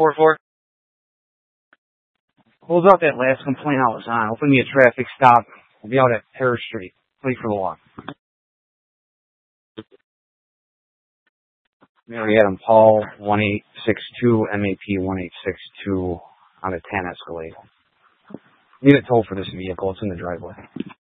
1044. Close out that last complaint I was on. Open me a traffic stop. I'll be out at Harris Street. Wait for the law. Mary Adam Paul, 1862, MAP 1862, on a 10 Escalade. Need a tow for this vehicle. It's in the driveway.